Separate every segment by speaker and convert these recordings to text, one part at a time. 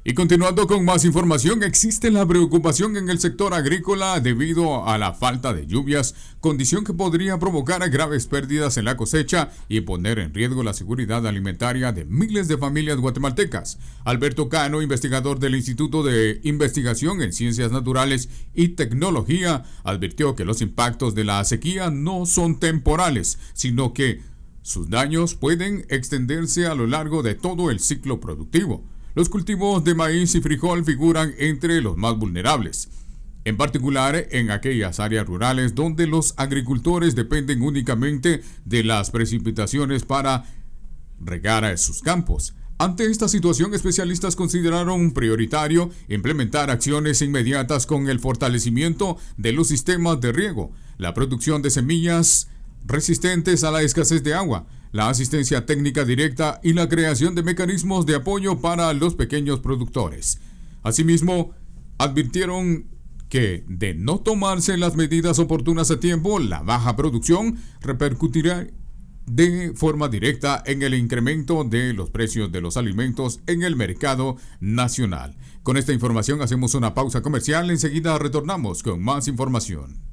Speaker 1: Y continuando con más información, existe la preocupación en el sector agrícola debido a la falta de lluvias, condición que podría provocar graves pérdidas en la cosecha y poner en riesgo la seguridad alimentaria de miles de familias guatemaltecas. Alberto Cano, investigador del Instituto de Investigación en Ciencias Naturales y Tecnología, advirtió que los impactos de la sequía no son temporales, sino que sus daños pueden extenderse a lo largo de todo el ciclo productivo. Los cultivos de maíz y frijol figuran entre los más vulnerables, en particular en aquellas áreas rurales donde los agricultores dependen únicamente de las precipitaciones para regar sus campos. Ante esta situación, especialistas consideraron prioritario implementar acciones inmediatas con el fortalecimiento de los sistemas de riego, la producción de semillas resistentes a la escasez de agua, la asistencia técnica directa y la creación de mecanismos de apoyo para los pequeños productores. Asimismo, advirtieron que de no tomarse las medidas oportunas a tiempo, la baja producción repercutirá de forma directa en el incremento de los precios de los alimentos en el mercado nacional. Con esta información hacemos una pausa comercial, enseguida retornamos con más información.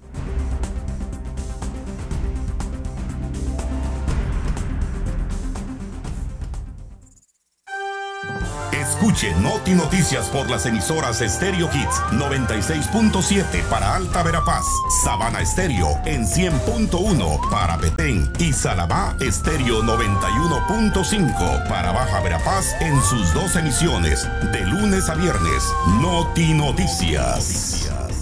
Speaker 2: Escuche Noti Noticias por las emisoras Stereo Hits 96.7 para Alta Verapaz, Sabana Estéreo en 100.1 para Petén y Salabá Estéreo 91.5 para Baja Verapaz en sus dos emisiones de lunes a viernes. Noti Noticias.